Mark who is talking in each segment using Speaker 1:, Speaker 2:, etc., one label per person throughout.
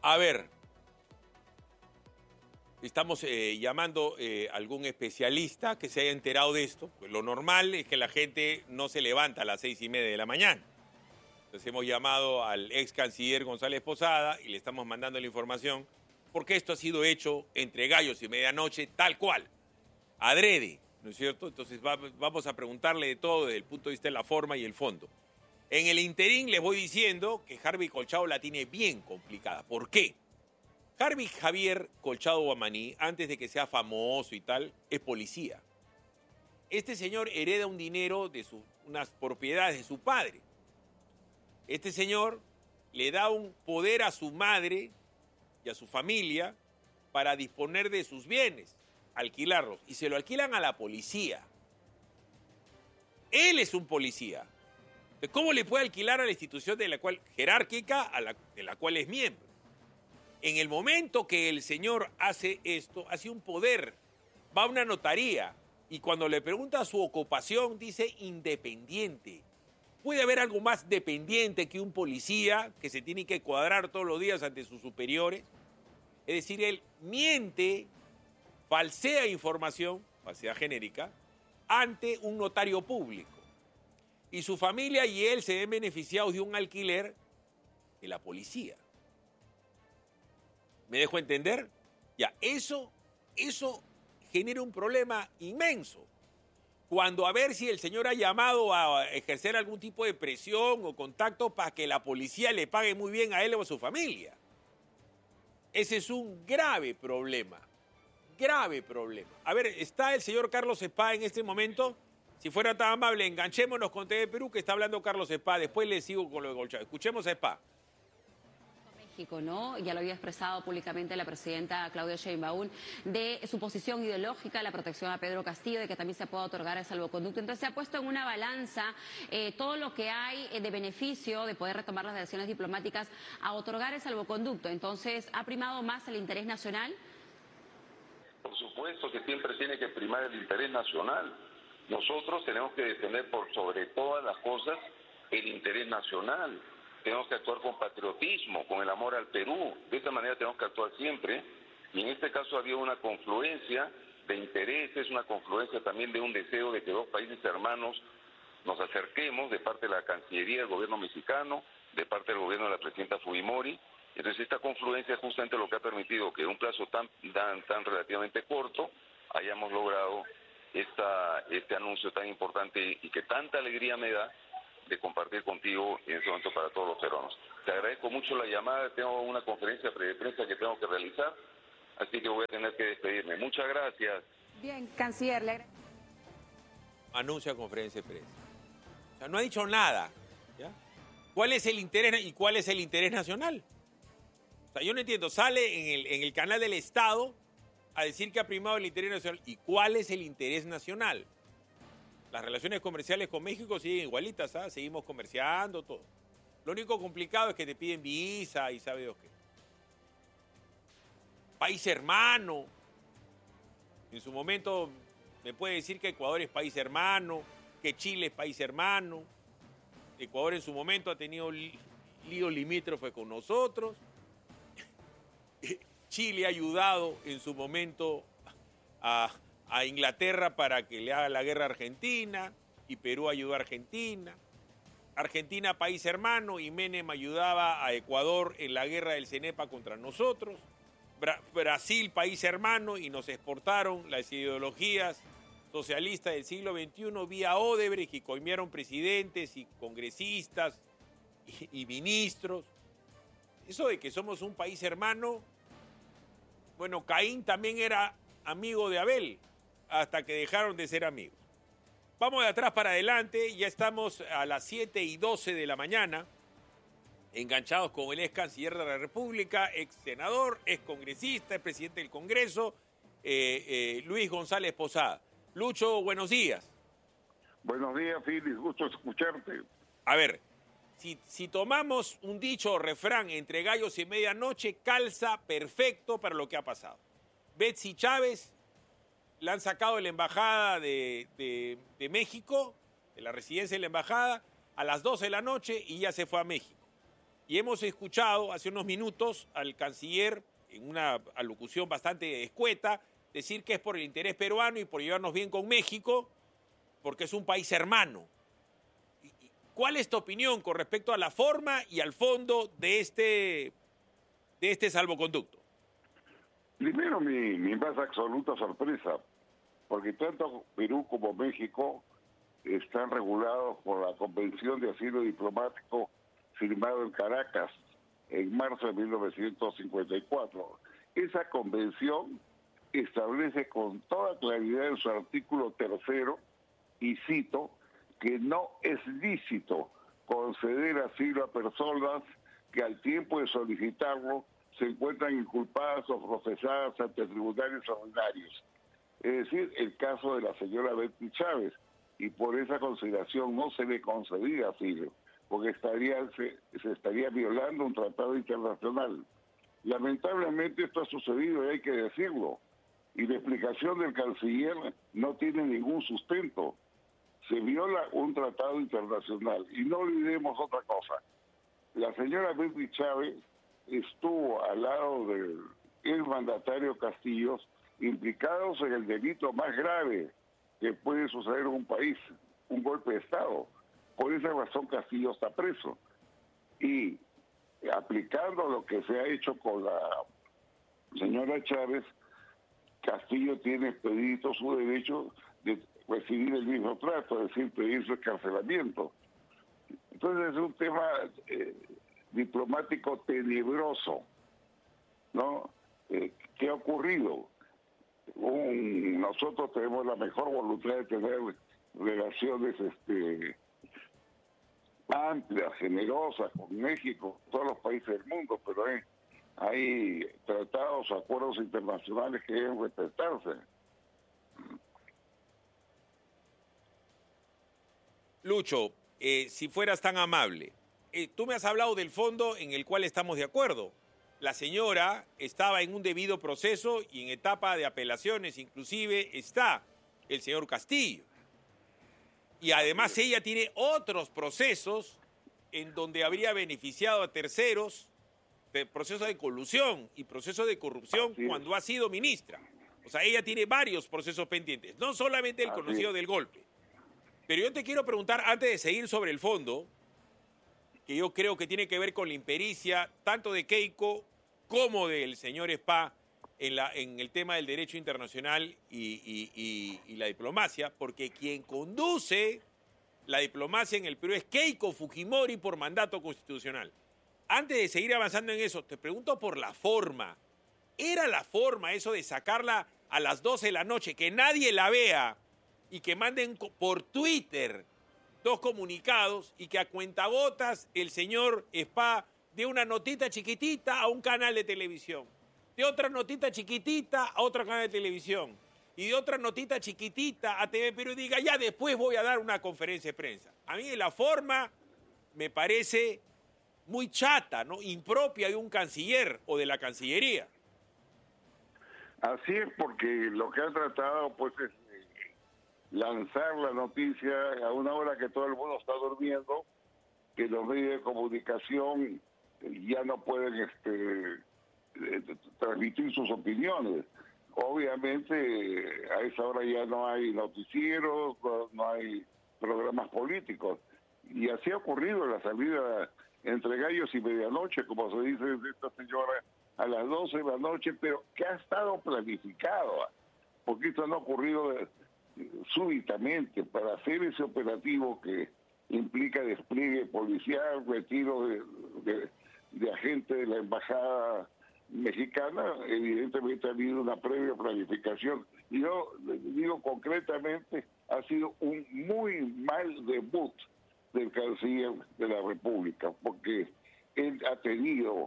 Speaker 1: A ver, estamos llamando a algún especialista que se haya enterado de esto. Pues lo normal es que la gente no se levanta a las 6:30 de la mañana. Entonces hemos llamado al ex canciller González Posada y le estamos mandando la información porque esto ha sido hecho entre gallos y medianoche tal cual, adrede, ¿no es cierto? Entonces vamos a preguntarle de todo desde el punto de vista de la forma y el fondo. En el interín les voy diciendo que Harvey Colchado la tiene bien complicada. ¿Por qué? Harvey Javier Colchado Guamaní, antes de que sea famoso y tal, es policía. Este señor hereda un dinero de unas propiedades de su padre. Este señor le da un poder a su madre y a su familia para disponer de sus bienes, alquilarlos, y se lo alquilan a la policía. Él es un policía. ¿Cómo le puede alquilar a la institución de la cual, jerárquica de la cual es miembro? En el momento que el señor hace esto, hace un poder, va a una notaría y cuando le pregunta su ocupación dice independiente. ¿Puede haber algo más dependiente que un policía que se tiene que cuadrar todos los días ante sus superiores? Es decir, él miente, falsea información, falsedad genérica, ante un notario público. Y su familia y él se ven beneficiados de un alquiler de la policía. ¿Me dejo entender? Ya, eso genera un problema inmenso. Cuando a ver si el señor ha llamado a ejercer algún tipo de presión o contacto para que la policía le pague muy bien a él o a su familia. Ese es un grave problema. Grave problema. A ver, ¿está el señor Carlos Espá en este momento? Si fuera tan amable, enganchémonos con TV Perú, que está hablando Carlos Espá. Después le sigo con lo de Colchado. Escuchemos a Espá.
Speaker 2: México, ¿no? Ya lo había expresado públicamente la presidenta Claudia Sheinbaum de su posición ideológica, la protección a Pedro Castillo, de que también se pueda otorgar el salvoconducto. Entonces se ha puesto en una balanza todo lo que hay de beneficio de poder retomar las relaciones diplomáticas a otorgar el salvoconducto. Entonces, ¿ha primado más el interés nacional?
Speaker 3: Por supuesto que siempre tiene que primar el interés nacional. Nosotros tenemos que defender por sobre todas las cosas el interés nacional. Tenemos que actuar con patriotismo, con el amor al Perú. De esta manera tenemos que actuar siempre. Y en este caso había una confluencia de intereses, una confluencia también de un deseo de que dos países hermanos nos acerquemos de parte de la Cancillería del gobierno mexicano, de parte del gobierno de la presidenta Fujimori. Entonces esta confluencia es justamente lo que ha permitido que en un plazo tan relativamente corto hayamos logrado este anuncio tan importante y que tanta alegría me da de compartir contigo en este momento para todos los peruanos. Te agradezco mucho la llamada, tengo una conferencia de prensa que tengo que realizar, así que voy a tener que despedirme. Muchas gracias.
Speaker 2: Bien, canciller.
Speaker 1: Anuncia conferencia de prensa. O sea, no ha dicho nada. ¿Ya? ¿Cuál es el interés y cuál es el interés nacional? O sea, yo no entiendo. Sale en el canal del Estado a decir que ha primado el interés nacional. ¿Y cuál es el interés nacional? Las relaciones comerciales con México siguen igualitas, ¿sabes? Seguimos comerciando, todo. Lo único complicado es que te piden visa y sabe Dios qué. País hermano. En su momento me puede decir que Ecuador es país hermano, que Chile es país hermano. Ecuador en su momento ha tenido lío limítrofe con nosotros. Chile ha ayudado en su momento a Inglaterra para que le haga la guerra a Argentina, y Perú ayudó a Argentina. Argentina, país hermano, y Menem ayudaba a Ecuador en la guerra del Cenepa contra nosotros. Brasil, país hermano, y nos exportaron las ideologías socialistas del siglo XXI vía Odebrecht, y coimieron presidentes y congresistas y ministros. Eso de que somos un país hermano, bueno, Caín también era amigo de Abel, hasta que dejaron de ser amigos. Vamos de atrás para adelante, ya estamos a las 7:12 de la mañana, enganchados con el ex canciller de la República, ex senador, ex congresista, ex presidente del Congreso, Luis González Posada. Lucho, buenos días.
Speaker 4: Buenos días, Félix, gusto escucharte.
Speaker 1: A ver, si tomamos un dicho o refrán entre gallos y medianoche, calza perfecto para lo que ha pasado. Betsy Chávez la han sacado de la embajada de México, de la residencia de la embajada, a las 12 de la noche y ya se fue a México. Y hemos escuchado hace unos minutos al canciller, en una alocución bastante escueta, decir que es por el interés peruano y por llevarnos bien con México, porque es un país hermano. ¿Cuál es tu opinión con respecto a la forma y al fondo de este salvoconducto?
Speaker 4: Primero, mi más absoluta sorpresa, porque tanto Perú como México están regulados por la Convención de Asilo Diplomático firmado en Caracas en marzo de 1954. Esa convención establece con toda claridad en su artículo 3, y cito, que no es lícito conceder asilo a personas que al tiempo de solicitarlo se encuentran inculpadas o procesadas ante tribunales ordinarios. Es decir, el caso de la señora Betty Chávez, y por esa consideración no se le concedía asilo, porque se estaría violando un tratado internacional. Lamentablemente esto ha sucedido y hay que decirlo, y la explicación del canciller no tiene ningún sustento. Se viola un tratado internacional, y no olvidemos otra cosa. La señora Betty Chávez estuvo al lado del mandatario Castillo, implicados en el delito más grave que puede suceder en un país, un golpe de Estado. Por esa razón Castillo está preso. Y aplicando lo que se ha hecho con la señora Chávez, Castillo tiene expedito su derecho de recibir el mismo trato, es decir, pedir su escarcelamiento. Entonces es un tema diplomático tenebroso, ¿no? ¿Qué ha ocurrido? Nosotros tenemos la mejor voluntad de tener relaciones amplias, generosas con México, todos los países del mundo, pero hay tratados, acuerdos internacionales que deben respetarse.
Speaker 1: Lucho, si fueras tan amable, tú me has hablado del fondo en el cual estamos de acuerdo. La señora estaba en un debido proceso y en etapa de apelaciones, inclusive está el señor Castillo. Y además ella tiene otros procesos en donde habría beneficiado a terceros, de procesos de colusión y procesos de corrupción cuando ha sido ministra. O sea, ella tiene varios procesos pendientes, no solamente el conocido del golpe. Pero yo te quiero preguntar, antes de seguir sobre el fondo, que yo creo que tiene que ver con la impericia tanto de Keiko como del señor Spa en el tema del derecho internacional y la diplomacia, porque quien conduce la diplomacia en el Perú es Keiko Fujimori por mandato constitucional. Antes de seguir avanzando en eso, te pregunto por la forma. ¿Era la forma eso de sacarla a las 12 de la noche, que nadie la vea y que manden por Twitter 2 comunicados y que a cuentagotas el señor Spa de una notita chiquitita a un canal de televisión, de otra notita chiquitita a otro canal de televisión y de otra notita chiquitita a TV Perú y diga, ya después voy a dar una conferencia de prensa? A mí la forma me parece muy chata, ¿no? Impropia de un canciller o de la Cancillería.
Speaker 4: Así es, porque lo que han tratado pues es lanzar la noticia a una hora que todo el mundo está durmiendo, que los medios de comunicación ya no pueden transmitir sus opiniones. Obviamente a esa hora ya no hay noticieros, no hay programas políticos, y así ha ocurrido la salida entre gallos y medianoche, como se dice de esta señora, a las 12 de la noche, pero que ha estado planificado, porque esto no ha ocurrido súbitamente. Para hacer ese operativo que implica despliegue policial, retiro de agentes de la embajada mexicana, evidentemente ha habido una previa planificación. Y yo digo concretamente, ha sido un muy mal debut del canciller de la República, porque él ha tenido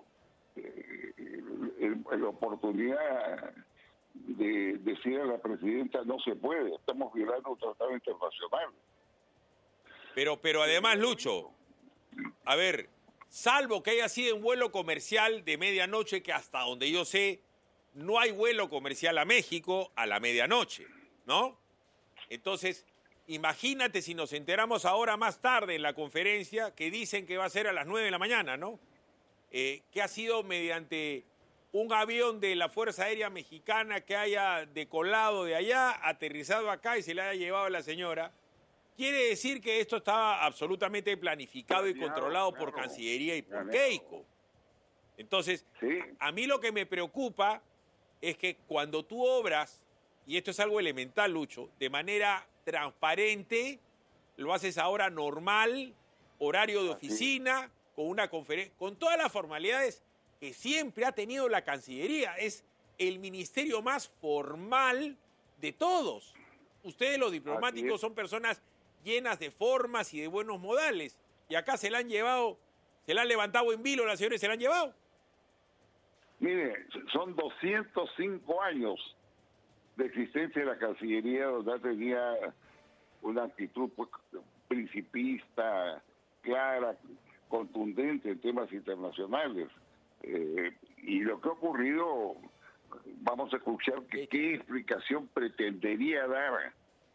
Speaker 4: la oportunidad de decir a la presidenta, no se puede, estamos violando un tratado internacional.
Speaker 1: Pero además, Lucho, a ver, salvo que haya sido un vuelo comercial de medianoche, que hasta donde yo sé, no hay vuelo comercial a México a la medianoche, ¿no? Entonces, imagínate si nos enteramos ahora más tarde en la conferencia que dicen que va a ser a las 9 de la mañana, ¿no? que ha sido mediante un avión de la Fuerza Aérea Mexicana que haya decolado de allá, aterrizado acá y se le haya llevado a la señora, quiere decir que esto estaba absolutamente planificado y controlado por Cancillería y por Keiko. Entonces,
Speaker 4: Sí.
Speaker 1: a mí lo que me preocupa es que cuando tú obras, y esto es algo elemental, Lucho, de manera transparente, lo haces ahora normal, horario de oficina, con una conferencia, con todas las formalidades que siempre ha tenido la Cancillería. Es el ministerio más formal de todos. Ustedes, los diplomáticos, son personas llenas de formas y de buenos modales. Y acá se la han llevado, se la han levantado en vilo, las señores se la han llevado.
Speaker 4: Mire, son 205 años de existencia de la Cancillería, donde tenía una actitud pues, principista, clara, contundente en temas internacionales. Y lo que ha ocurrido, vamos a escuchar qué explicación pretendería dar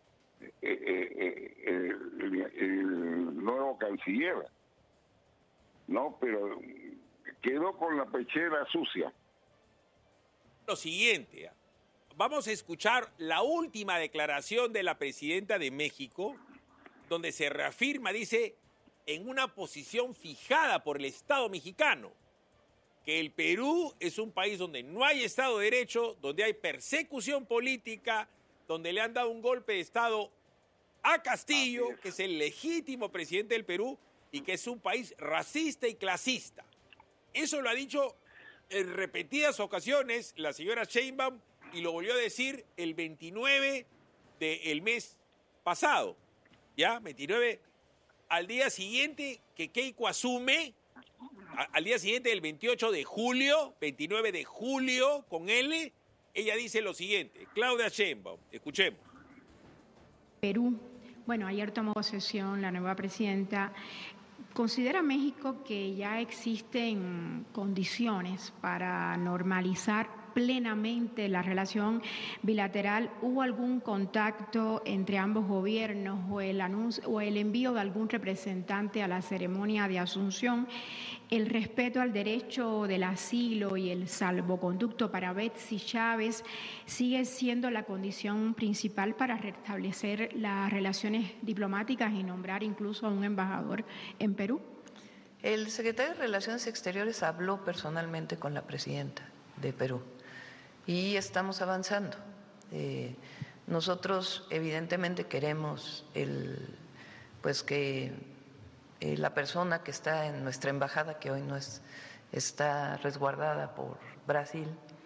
Speaker 4: el nuevo canciller, ¿no? Pero quedó con la pechera sucia.
Speaker 1: Lo siguiente, vamos a escuchar la última declaración de la presidenta de México, donde se reafirma, dice, en una posición fijada por el Estado mexicano, que el Perú es un país donde no hay Estado de Derecho, donde hay persecución política, donde le han dado un golpe de Estado a Castillo, que es el legítimo presidente del Perú, y que es un país racista y clasista. Eso lo ha dicho en repetidas ocasiones la señora Sheinbaum y lo volvió a decir el 29 del mes pasado. ¿Ya? 29. Al día siguiente que Keiko asume, al día siguiente del 28 de julio, 29 de julio, con L, ella dice lo siguiente. Claudia Sheinbaum, escuchemos.
Speaker 5: Perú. Bueno, ayer tomó posesión la nueva presidenta. ¿Considera México que ya existen condiciones para normalizar plenamente la relación bilateral? ¿Hubo algún contacto entre ambos gobiernos o el anuncio o el envío de algún representante a la ceremonia de asunción? ¿El respeto al derecho del asilo y el salvoconducto para Betsy Chávez sigue siendo la condición principal para restablecer las relaciones diplomáticas y nombrar incluso a un embajador en Perú?
Speaker 6: El secretario de Relaciones Exteriores habló personalmente con la presidenta de Perú y estamos avanzando. Nosotros evidentemente queremos que la persona que está en nuestra embajada, que hoy no está resguardada por Brasil,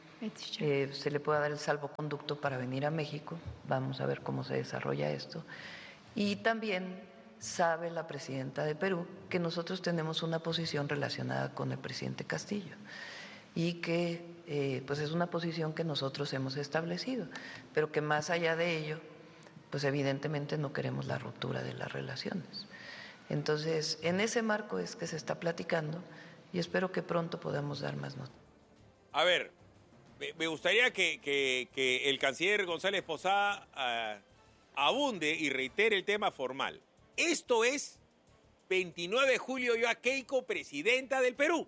Speaker 6: se le pueda dar el salvoconducto para venir a México. Vamos a ver cómo se desarrolla esto. Y también sabe la presidenta de Perú que nosotros tenemos una posición relacionada con el presidente Castillo y que pues es una posición que nosotros hemos establecido, pero que más allá de ello, pues evidentemente no queremos la ruptura de las relaciones. Entonces, en ese marco es que se está platicando y espero que pronto podamos dar más notas.
Speaker 1: A ver, me gustaría que el canciller González Posada abunde y reitere el tema formal. Esto es 29 de julio, yo a Keiko, presidenta del Perú.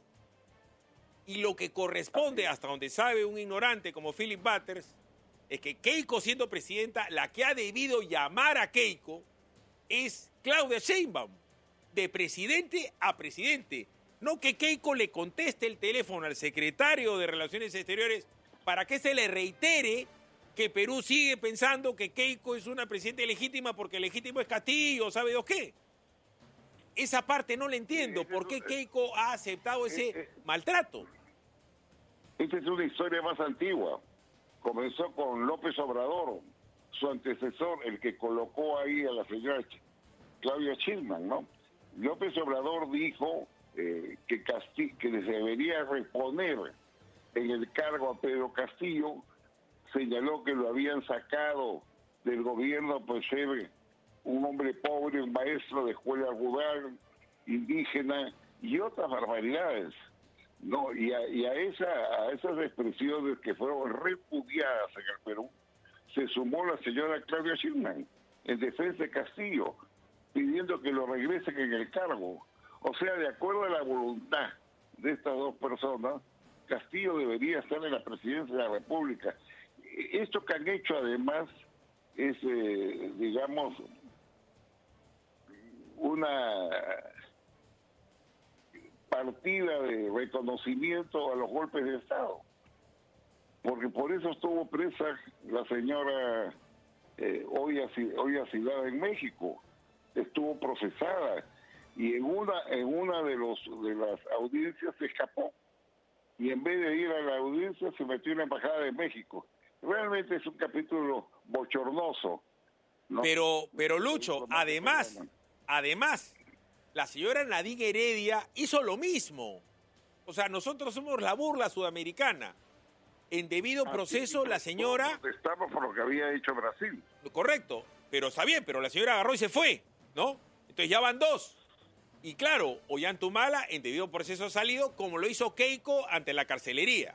Speaker 1: Y lo que corresponde, hasta donde sabe un ignorante como Philip Butters, es que Keiko, siendo presidenta, la que ha debido llamar a Keiko es Claudia Sheinbaum, de presidente a presidente. No que Keiko le conteste el teléfono al secretario de Relaciones Exteriores para que se le reitere que Perú sigue pensando que Keiko es una presidenta legítima porque legítimo es Castillo, ¿sabe Dios qué? Esa parte no la entiendo. ¿Por qué Keiko ha aceptado ese maltrato?
Speaker 4: Esta es una historia más antigua. Comenzó con López Obrador, su antecesor, el que colocó ahí a la señora Claudia Sheinbaum, ¿no? López Obrador dijo que se debería reponer en el cargo a Pedro Castillo. Señaló que lo habían sacado del gobierno por ser un hombre pobre, un maestro de escuela rural, indígena y otras barbaridades, ¿no? Y a esas expresiones que fueron repudiadas en el Perú, se sumó la señora Claudia Sheinbaum en defensa de Castillo, pidiendo que lo regresen en el cargo. O sea, de acuerdo a la voluntad de estas dos personas, Castillo debería estar en la presidencia de la República. Esto que han hecho además es, digamos, una partida de reconocimiento a los golpes de Estado, porque por eso estuvo presa la señora Oya Silada en México, estuvo procesada y en una de las audiencias se escapó y en vez de ir a la audiencia se metió en la embajada de México. Realmente es un capítulo bochornoso, ¿no?
Speaker 1: Pero Lucho, además, la señora Nadine Heredia hizo lo mismo. O sea, nosotros somos la burla sudamericana. En debido proceso, la señora...
Speaker 4: Protestamos por lo que había hecho Brasil.
Speaker 1: Correcto, pero está bien, pero la señora agarró y se fue, ¿no? Entonces ya van dos. Y claro, Ollantumala en debido proceso ha salido, como lo hizo Keiko ante la carcelería.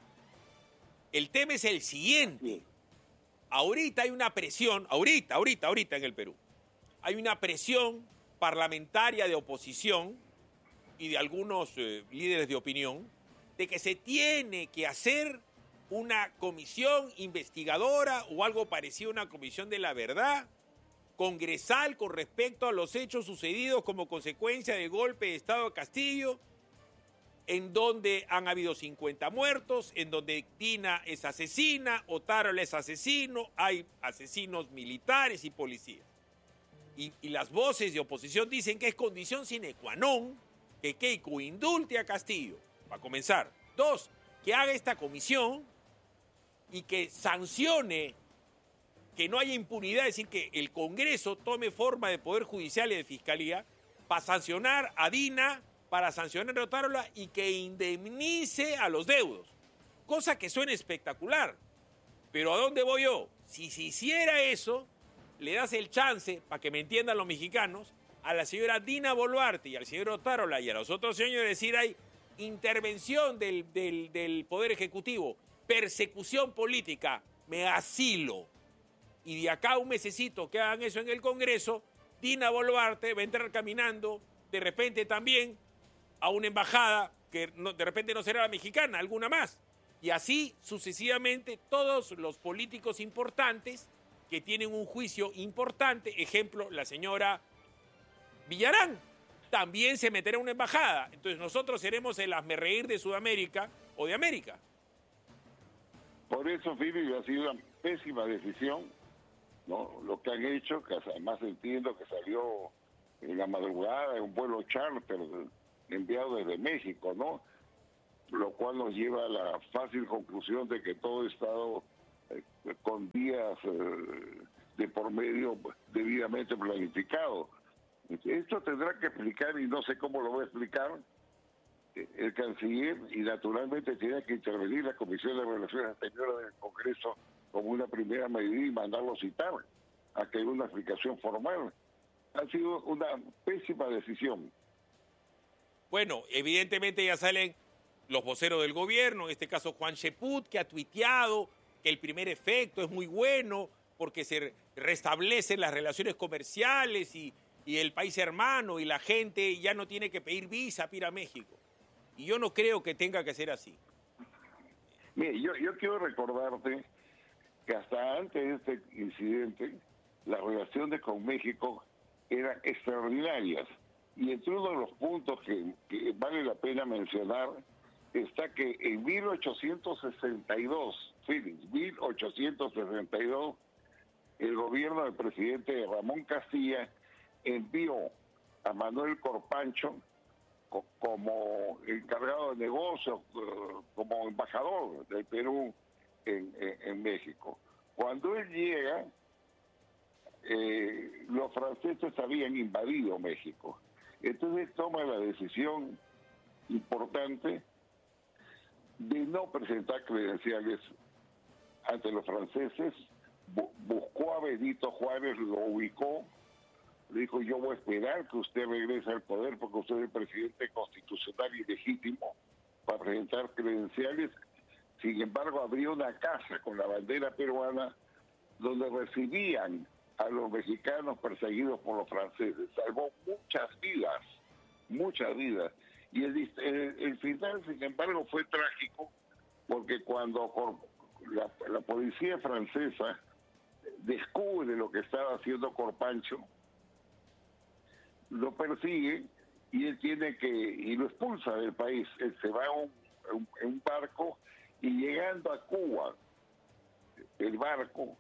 Speaker 1: El tema es el siguiente. Ahorita hay una presión, ahorita en el Perú, hay una presión parlamentaria de oposición y de algunos líderes de opinión de que se tiene que hacer una comisión investigadora o algo parecido a una comisión de la verdad congresal con respecto a los hechos sucedidos como consecuencia del golpe de Estado de Castillo, en donde han habido 50 muertos, en donde Dina es asesina, Otárola es asesino, hay asesinos militares y policías. Y las voces de oposición dicen que es condición sine qua non que Keiko indulte a Castillo, para comenzar. Dos, que haga esta comisión y que sancione, que no haya impunidad, es decir, que el Congreso tome forma de Poder Judicial y de Fiscalía para sancionar a Dina, para sancionar a Otárola y que indemnice a los deudos. Cosa que suena espectacular. Pero ¿a dónde voy yo? Si se hiciera eso, le das el chance, para que me entiendan los mexicanos, a la señora Dina Boluarte y al señor Otárola y a los otros señores decir hay intervención del Poder Ejecutivo, persecución política, me asilo. Y de acá a un mesecito que hagan eso en el Congreso, Dina Boluarte va a entrar caminando de repente también a una embajada que de repente no será la mexicana, alguna más. Y así sucesivamente todos los políticos importantes que tienen un juicio importante, ejemplo, la señora Villarán, también se meterá en una embajada. Entonces nosotros seremos el hazmerreír de Sudamérica o de América.
Speaker 4: Por eso, Filipe, ha sido una pésima decisión, ¿no? Lo que han hecho, que además entiendo que salió en la madrugada en un vuelo charter enviado desde México, ¿no? Lo cual nos lleva a la fácil conclusión de que todo ha estado con días de por medio debidamente planificado. Esto tendrá que explicar, y no sé cómo lo va a explicar, el canciller, y naturalmente tiene que intervenir la Comisión de Relaciones Exteriores del Congreso como una primera medida y mandarlo citar a que haya una explicación formal. Ha sido una pésima decisión.
Speaker 1: Bueno, evidentemente ya salen los voceros del gobierno, en este caso Juan Cheput, que ha tuiteado que el primer efecto es muy bueno porque se restablecen las relaciones comerciales y el país hermano y la gente ya no tiene que pedir visa para ir a México. Y yo no creo que tenga que ser así.
Speaker 4: Mire, yo quiero recordarte que hasta antes de este incidente, las relaciones con México eran extraordinarias. Y entre uno de los puntos que vale la pena mencionar está que en 1862, Félix, 1862, el gobierno del presidente Ramón Castilla envió a Manuel Corpancho como encargado de negocios, como embajador del Perú en México. Cuando él llega, los franceses habían invadido México. Entonces toma la decisión importante de no presentar credenciales ante los franceses. Buscó a Benito Juárez, lo ubicó, le dijo: yo voy a esperar que usted regrese al poder porque usted es el presidente constitucional y legítimo para presentar credenciales. Sin embargo, abrió una casa con la bandera peruana donde recibían a los mexicanos perseguidos por los franceses. Salvó muchas vidas, Y el final, sin embargo, fue trágico, porque cuando la policía francesa descubre lo que estaba haciendo Corpancho, lo persigue y él y lo expulsa del país. Él se va en un barco y llegando a Cuba, el barco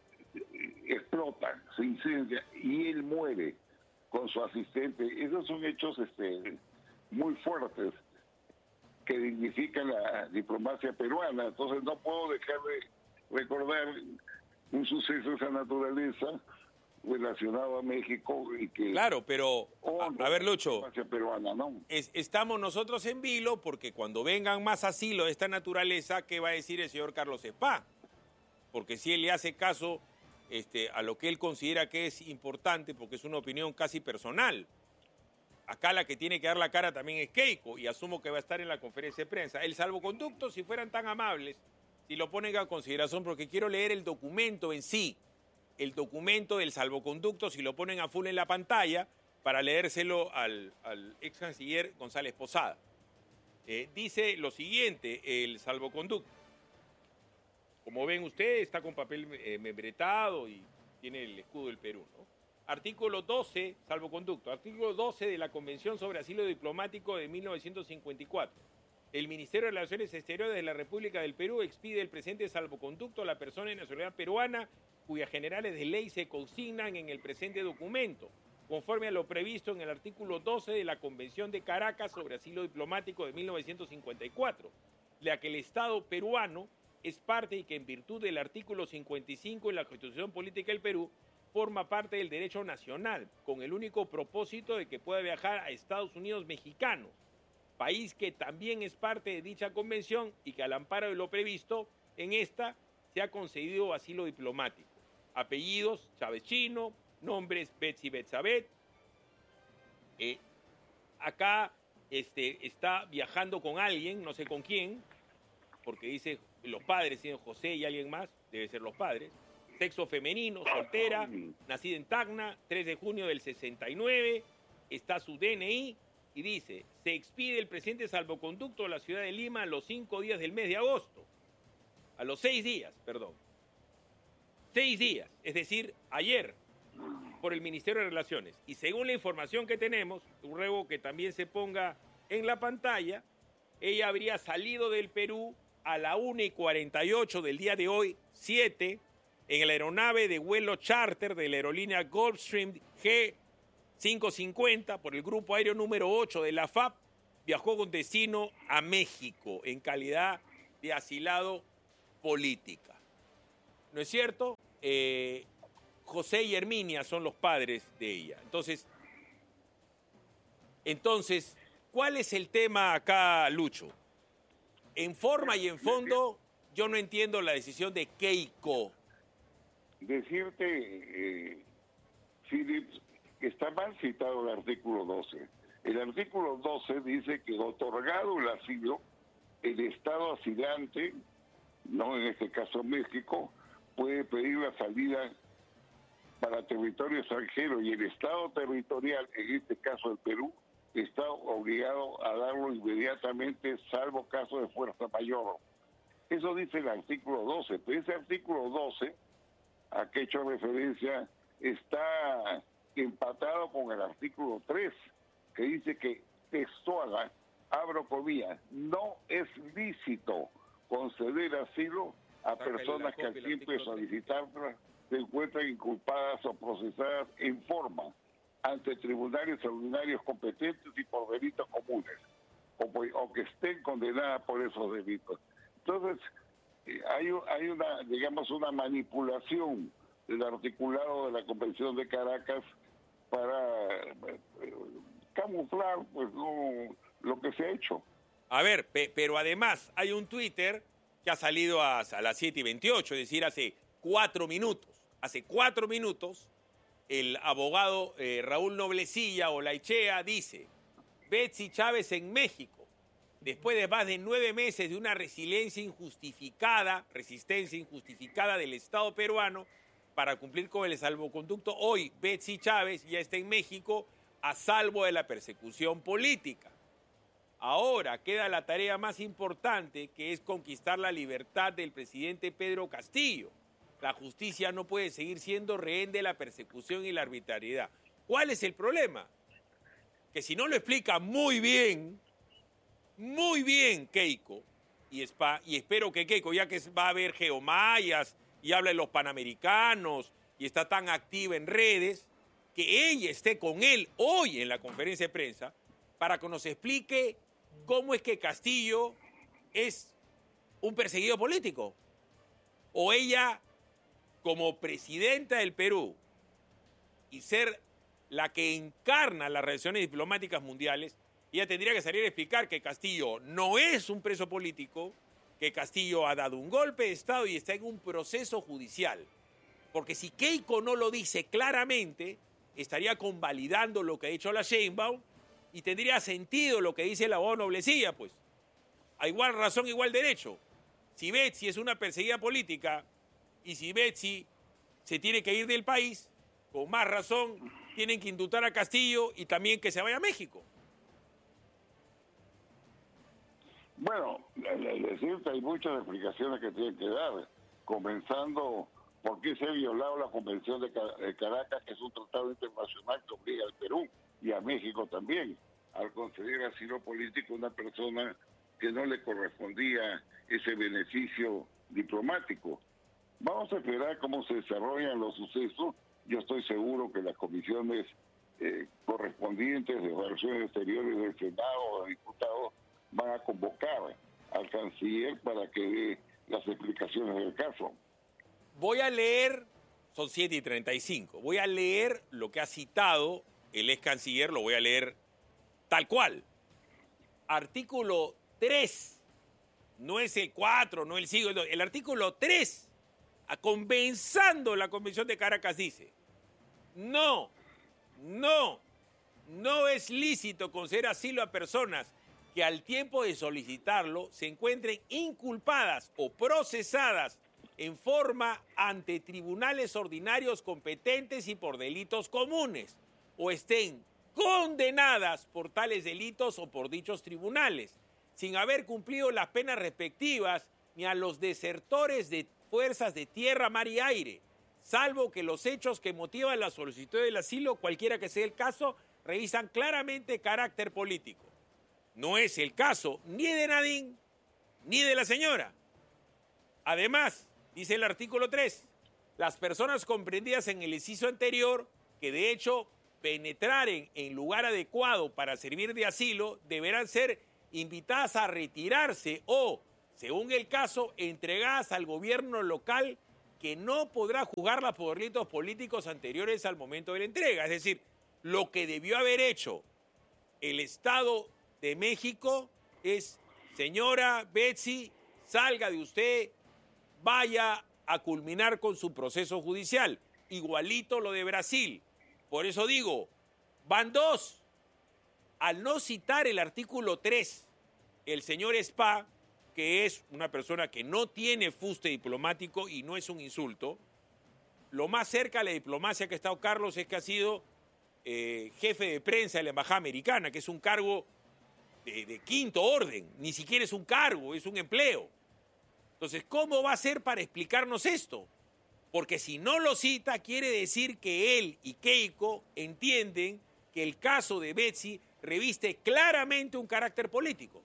Speaker 4: explota, se incendia y él muere con su asistente. Esos son hechos muy fuertes que dignifican la diplomacia peruana. Entonces no puedo dejar de recordar un suceso de esa naturaleza relacionado a México y que...
Speaker 1: Claro, pero, a ver, Lucho,
Speaker 4: peruana, ¿no?
Speaker 1: Estamos nosotros en vilo porque cuando vengan más asilos de esta naturaleza, ¿qué va a decir el señor Carlos Espá? Porque si él le hace caso a lo que él considera que es importante, porque es una opinión casi personal. Acá la que tiene que dar la cara también es Keiko, y asumo que va a estar en la conferencia de prensa. El salvoconducto, si fueran tan amables, si lo ponen a consideración, porque quiero leer el documento en sí, el documento del salvoconducto, si lo ponen a full en la pantalla, para leérselo al ex canciller González Posada. Dice lo siguiente, el salvoconducto. Como ven ustedes, está con papel membretado y tiene el escudo del Perú, ¿no? Artículo 12, salvoconducto. Artículo 12 de la Convención sobre Asilo Diplomático de 1954. El Ministerio de Relaciones Exteriores de la República del Perú expide el presente salvoconducto a la persona de nacionalidad peruana cuyas generales de ley se consignan en el presente documento, conforme a lo previsto en el artículo 12 de la Convención de Caracas sobre Asilo Diplomático de 1954, la que el Estado peruano es parte y que en virtud del artículo 55 de la Constitución Política del Perú forma parte del derecho nacional, con el único propósito de que pueda viajar a Estados Unidos mexicanos, país que también es parte de dicha convención y que al amparo de lo previsto en esta se ha concedido asilo diplomático. Apellidos, Chávez Chino, nombres, Betsy Betsabet. Acá está viajando con alguien, no sé con quién, porque dice los padres, tienen José y alguien más, debe ser los padres. Sexo femenino, soltera, nacida en Tacna, 3 de junio del 69, está su DNI y dice, se expide el presente salvoconducto a la ciudad de Lima a los 5 días del mes de agosto. A los 6 días, perdón. 6 días, es decir, ayer, por el Ministerio de Relaciones. Y según la información que tenemos, ruego que también se ponga en la pantalla, ella habría salido del Perú a la 1:48 del día de hoy, 7, en la aeronave de vuelo charter de la aerolínea Gulfstream G550 por el grupo aéreo número 8 de la FAP, viajó con destino a México en calidad de asilado política. ¿No es cierto? José y Herminia son los padres de ella. Entonces, ¿cuál es el tema acá, Lucho? En forma y en fondo, yo no entiendo la decisión de Keiko.
Speaker 4: Decirte, Philip, que está mal citado el artículo 12. El artículo 12 dice que otorgado el asilo, el Estado asilante, no en este caso México, puede pedir la salida para territorio extranjero y el Estado territorial, en este caso el Perú, está obligado a darlo inmediatamente, salvo caso de fuerza mayor. Eso dice el artículo 12, pero ese artículo 12, a que he hecho referencia, está empatado con el artículo 3, que dice que textual, abro comillas, no es lícito conceder asilo a personas que al tiempo de solicitarla se encuentran inculpadas o procesadas en forma ante tribunales extraordinarios competentes y por delitos comunes, o que estén condenadas por esos delitos. Entonces, hay una, digamos, una manipulación del articulado de la Convención de Caracas para camuflar pues no, lo que se ha hecho.
Speaker 1: A ver, pero además hay un Twitter que ha salido a las 7:28, es decir, hace 4 minutos. Hace 4 minutos, el abogado Raúl Noblecilla Olaichea dice, Betsy Chávez en México, después de más de 9 meses de una resistencia injustificada del Estado peruano para cumplir con el salvoconducto, hoy Betsy Chávez ya está en México a salvo de la persecución política. Ahora queda la tarea más importante, que es conquistar la libertad del presidente Pedro Castillo. La justicia no puede seguir siendo rehén de la persecución y la arbitrariedad. ¿Cuál es el problema? Que si no lo explica muy bien Keiko y espero que Keiko, ya que va a ver geomayas y habla de los panamericanos y está tan activa en redes, que ella esté con él hoy en la conferencia de prensa para que nos explique cómo es que Castillo es un perseguido político. O ella, como presidenta del Perú y ser la que encarna las relaciones diplomáticas mundiales, ella tendría que salir a explicar que Castillo no es un preso político, que Castillo ha dado un golpe de Estado y está en un proceso judicial. Porque si Keiko no lo dice claramente, estaría convalidando lo que ha dicho la Sheinbaum y tendría sentido lo que dice la abogado Noblecilla, pues. A igual razón, igual derecho. Si Betsy es una perseguida política y si Betsy se tiene que ir del país, con más razón tienen que indultar a Castillo y también que se vaya a México.
Speaker 4: Bueno, decirte, hay muchas explicaciones que tienen que dar, comenzando por qué se ha violado la Convención de Caracas, que es un tratado internacional que obliga al Perú y a México también, al conceder asilo político a una persona que no le correspondía ese beneficio diplomático. Vamos a esperar cómo se desarrollan los sucesos. Yo estoy seguro que las comisiones correspondientes de Relaciones Exteriores del Senado o de Diputados van a convocar al canciller para que dé las explicaciones del caso.
Speaker 1: Voy a leer, son 7:35, voy a leer lo que ha citado el ex canciller, lo voy a leer tal cual. Artículo 3, no es el 4, no el 5, el artículo 3, comenzando la Convención de Caracas, dice: no es lícito conceder asilo a personas que al tiempo de solicitarlo se encuentren inculpadas o procesadas en forma ante tribunales ordinarios competentes y por delitos comunes, o estén condenadas por tales delitos o por dichos tribunales, sin haber cumplido las penas respectivas, ni a los desertores de fuerzas de tierra, mar y aire, salvo que los hechos que motivan la solicitud del asilo, cualquiera que sea el caso, revisan claramente carácter político. No es el caso ni de Nadine ni de la señora. Además, dice el artículo 3, las personas comprendidas en el inciso anterior, que de hecho penetraren en lugar adecuado para servir de asilo, deberán ser invitadas a retirarse o, según el caso, entregadas al gobierno local, que no podrá juzgarlas por delitos políticos anteriores al momento de la entrega. Es decir, lo que debió haber hecho el Estado de México es: señora Betsy, salga de usted, vaya a culminar con su proceso judicial. Igualito lo de Brasil. Por eso digo, van dos. Al no citar el artículo 3, el señor Spa, que es una persona que no tiene fuste diplomático y no es un insulto, lo más cerca a la diplomacia que ha estado Carlos es que ha sido jefe de prensa de la Embajada Americana, que es un cargo de quinto orden, ni siquiera es un cargo, es un empleo. Entonces, ¿cómo va a ser para explicarnos esto? Porque si no lo cita, quiere decir que él y Keiko entienden que el caso de Betsy reviste claramente un carácter político.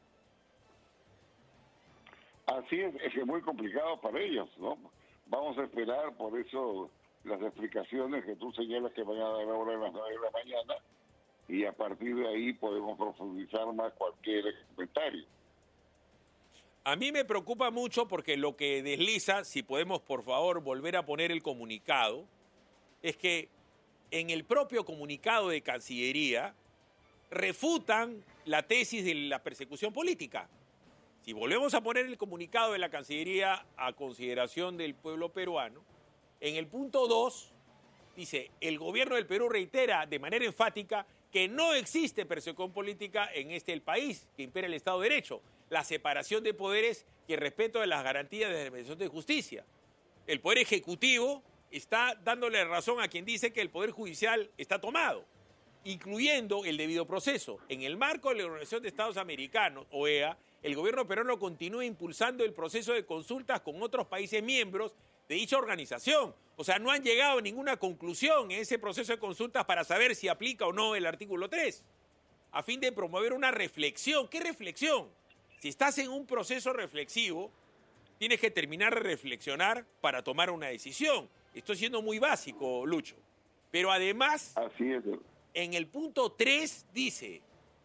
Speaker 4: Así es que es muy complicado para ellos, ¿no? Vamos a esperar, por eso, las explicaciones que tú señalas que van a dar ahora a las 9 de la mañana, y a partir de ahí podemos profundizar más cualquier comentario.
Speaker 1: A mí me preocupa mucho porque lo que desliza, si podemos por favor volver a poner el comunicado, es que en el propio comunicado de Cancillería refutan la tesis de la persecución política. Si volvemos a poner el comunicado de la Cancillería a consideración del pueblo peruano, en el punto 2 dice: el gobierno del Perú reitera de manera enfática que no existe persecución política en el país, que impera el Estado de Derecho, la separación de poderes y el respeto de las garantías de la Administración de Justicia. El Poder Ejecutivo está dándole razón a quien dice que el Poder Judicial está tomado. incluyendo el debido proceso. En el marco de la Organización de Estados Americanos, OEA, el gobierno peruano continúa impulsando el proceso de consultas con otros países miembros de dicha organización. O sea, no han llegado a ninguna conclusión en ese proceso de consultas para saber si aplica o no el artículo 3, a fin de promover una reflexión. ¿Qué reflexión? Si estás en un proceso reflexivo, tienes que terminar de reflexionar para tomar una decisión. Estoy siendo muy básico, Lucho. Pero además,
Speaker 4: así es.
Speaker 1: En el punto 3 dice,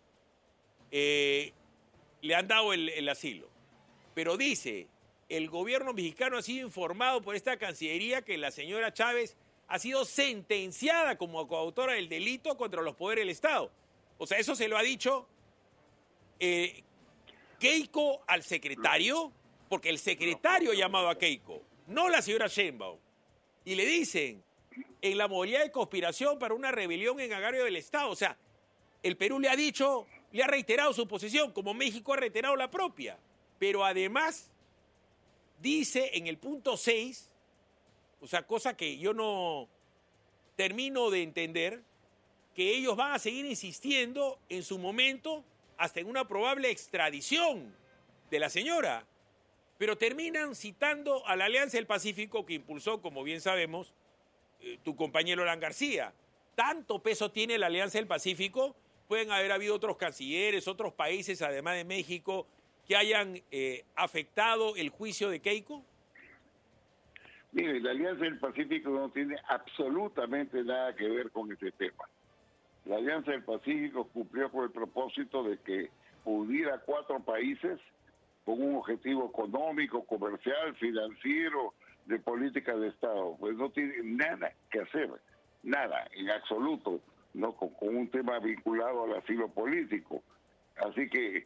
Speaker 1: le han dado el asilo, pero dice, el gobierno mexicano ha sido informado por esta Cancillería que la señora Chávez ha sido sentenciada como coautora del delito contra los poderes del Estado. O sea, eso se lo ha dicho Keiko al secretario, porque el secretario ha llamado a Keiko, no la señora Sheinbaum. Y le dicen, en la modalidad de conspiración para una rebelión en agravio del Estado. O sea, el Perú le ha dicho, le ha reiterado su posición, como México ha reiterado la propia. Pero además, dice en el punto 6, o sea, cosa que yo no termino de entender, que ellos van a seguir insistiendo en su momento hasta en una probable extradición de la señora. Pero terminan citando a la Alianza del Pacífico que impulsó, como bien sabemos, tu compañero Alan García. Tanto peso tiene la Alianza del Pacífico, pueden haber habido otros cancilleres, otros países, además de México, que hayan afectado el juicio de Keiko.
Speaker 4: Mire, la Alianza del Pacífico no tiene absolutamente nada que ver con este tema. La Alianza del Pacífico cumplió con el propósito de que uniera 4 países con un objetivo económico, comercial, financiero, de política de Estado. Pues no tiene nada que hacer, nada, en absoluto, no con un tema vinculado al asilo político. Así que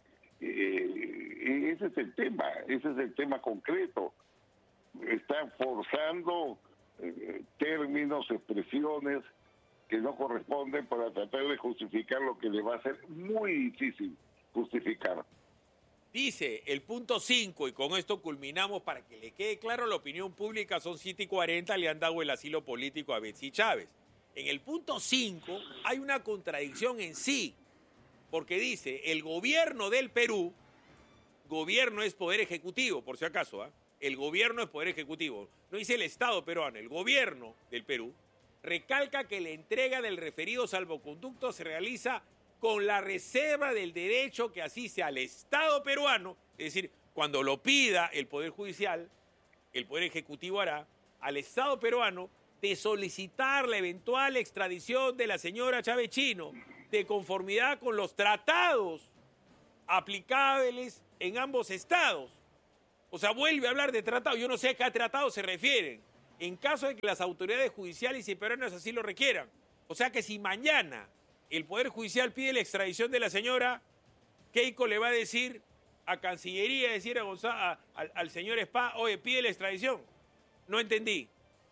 Speaker 4: ese es el tema concreto. Están forzando términos, expresiones que no corresponden para tratar de justificar lo que le va a ser muy difícil justificar.
Speaker 1: Dice el punto 5, y con esto culminamos para que le quede claro a la opinión pública, son 7:40, le han dado el asilo político a Betsy Chávez. En el punto 5 hay una contradicción en sí, porque dice, el gobierno del Perú, gobierno es poder ejecutivo, por si acaso, el gobierno es poder ejecutivo, no dice el Estado peruano, el gobierno del Perú, recalca que la entrega del referido salvoconducto se realiza con la reserva del derecho que asiste al Estado peruano, es decir, cuando lo pida el Poder Judicial, el Poder Ejecutivo hará, al Estado peruano, de solicitar la eventual extradición de la señora Chávez Chino, de conformidad con los tratados aplicables en ambos estados. O sea, vuelve a hablar de tratados, yo no sé a qué tratados se refieren, en caso de que las autoridades judiciales y peruanas así lo requieran. O sea que si mañana el Poder Judicial pide la extradición de la señora, Keiko le va a decir a Cancillería, decir a al señor Spa, oye, pide la extradición. No entendí.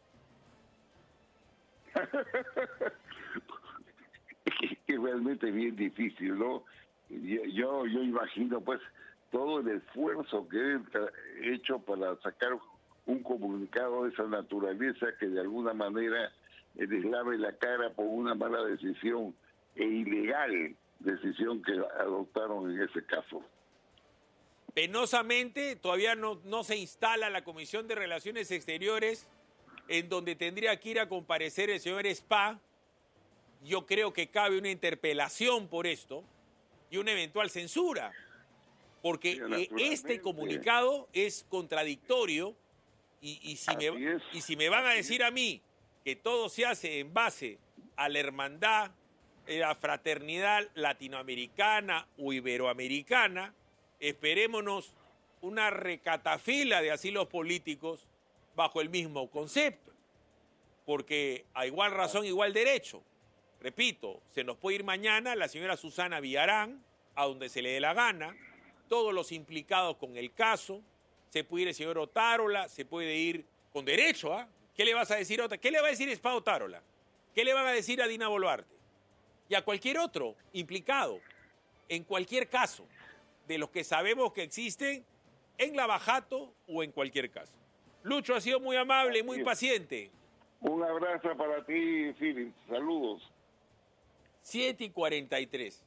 Speaker 4: Es realmente bien difícil, ¿no? Yo imagino, pues, todo el esfuerzo que he hecho para sacar un comunicado de esa naturaleza que de alguna manera les lave la cara por una mala decisión e ilegal decisión que adoptaron en ese caso.
Speaker 1: Penosamente, todavía no se instala la Comisión de Relaciones Exteriores, en donde tendría que ir a comparecer el señor Spa. Yo creo que cabe una interpelación por esto y una eventual censura, porque este comunicado es contradictorio y si me van a decir a mí que todo se hace en base a la hermandad, la fraternidad latinoamericana o iberoamericana, esperémonos una recatafila de asilos políticos bajo el mismo concepto, porque a igual razón, igual derecho. Repito, se nos puede ir mañana la señora Susana Villarán, a donde se le dé la gana, todos los implicados con el caso, se puede ir el señor Otárola, se puede ir con derecho, ¿ah? ¿Qué le vas a decir, Otárola? ¿Qué le va a decir Spa Otárola? ¿Qué le van a decir a Dina Boluarte? Y a cualquier otro implicado, en cualquier caso, de los que sabemos que existen, en Lavajato o en cualquier caso. Lucho ha sido muy amable y muy paciente.
Speaker 4: Un abrazo para ti, Philip. Saludos.
Speaker 1: 7:43.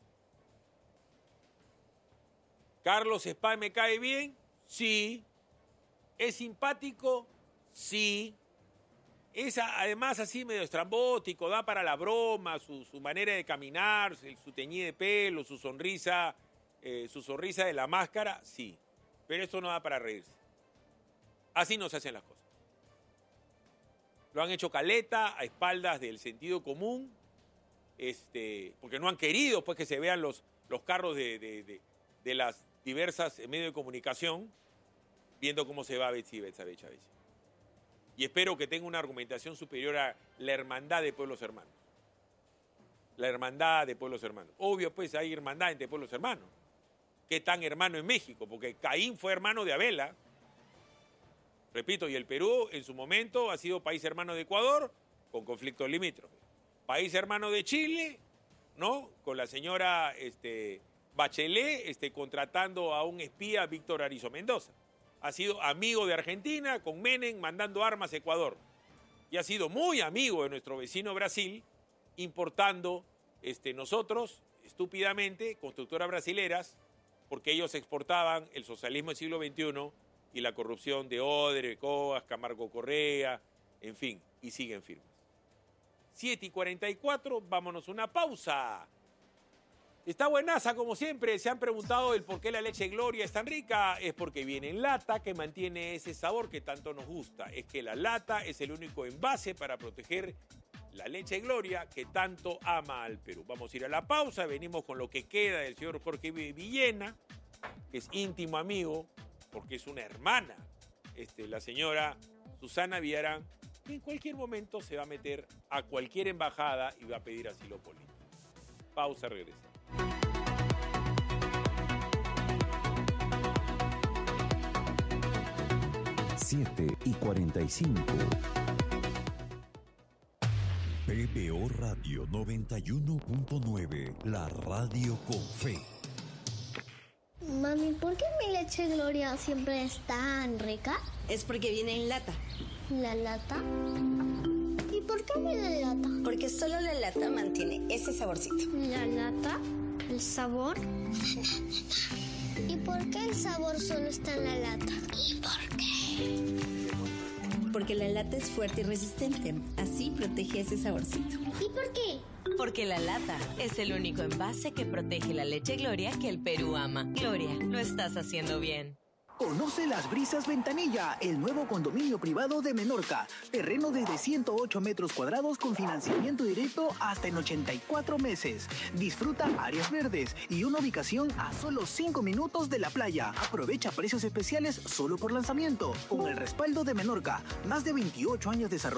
Speaker 1: ¿Carlos Spaes me cae bien? Sí. ¿Es simpático? Sí. Es además así medio estrambótico, da para la broma, su manera de caminar, su teñido de pelo, su sonrisa de la máscara, sí. Pero esto no da para reírse. Así no se hacen las cosas. Lo han hecho caleta a espaldas del sentido común, porque no han querido pues, que se vean los carros de las diversas medios de comunicación, viendo cómo se va Betsy. Y espero que tenga una argumentación superior a la hermandad de pueblos hermanos. La hermandad de pueblos hermanos. Obvio, pues, hay hermandad entre pueblos hermanos. ¿Qué tan hermano en México? Porque Caín fue hermano de Abel. Repito, y el Perú en su momento ha sido país hermano de Ecuador con conflictos limítrofes. País hermano de Chile, ¿no? Con la señora Bachelet contratando a un espía, Víctor Arizo Mendoza. Ha sido amigo de Argentina con Menem mandando armas a Ecuador. Y ha sido muy amigo de nuestro vecino Brasil, importando nosotros, estúpidamente, constructoras brasileras, porque ellos exportaban el socialismo del siglo XXI y la corrupción de Odebrecht, Coas, Camargo Correa, en fin, y siguen firmes. 7:44, vámonos a una pausa. Está buenaza, como siempre. Se han preguntado el por qué la leche Gloria es tan rica. Es porque viene en lata, que mantiene ese sabor que tanto nos gusta. Es que la lata es el único envase para proteger la leche Gloria que tanto ama al Perú. Vamos a ir a la pausa. Venimos con lo que queda del señor Jorge Villena, que es íntimo amigo, porque es una hermana, la señora Susana Villarán, que en cualquier momento se va a meter a cualquier embajada y va a pedir asilo político. Pausa, regresa.
Speaker 7: y 45. PBO Radio 91.9, la radio con fe.
Speaker 8: Mami, ¿por qué mi leche Gloria siempre es tan rica?
Speaker 9: Es porque viene en lata.
Speaker 8: ¿La lata? ¿Y por qué viene en lata?
Speaker 9: Porque solo la lata mantiene ese saborcito.
Speaker 8: ¿La lata? ¿El sabor? ¿Y por qué el sabor solo está en la lata? ¿Y por qué?
Speaker 9: Porque la lata es fuerte y resistente. Así protege ese saborcito.
Speaker 8: ¿Y por qué?
Speaker 10: Porque la lata es el único envase que protege la leche Gloria que el Perú ama. Gloria, lo estás haciendo bien.
Speaker 11: Conoce Las Brisas Ventanilla, el nuevo condominio privado de Menorca. Terreno desde 108 metros cuadrados con financiamiento directo hasta en 84 meses. Disfruta áreas verdes y una ubicación a solo 5 minutos de la playa. Aprovecha precios especiales solo por lanzamiento. Con el respaldo de Menorca, más de 28 años desarrollando